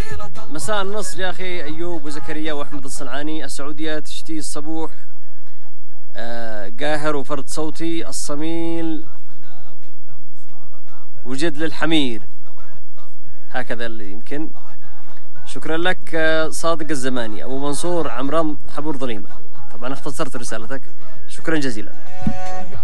مساء النصر يا أخي أيوب وزكريا وأحمد الصنعاني. السعودية تشتي الصبوح قاهر وفرد صوتي الصميل وجد للحمير. هكذا اللي يمكن. شكرا لك صادق الزماني. أبو منصور عمران حبور ظليمة. طبعا اختصرت رسالتك. شكرا جزيلا.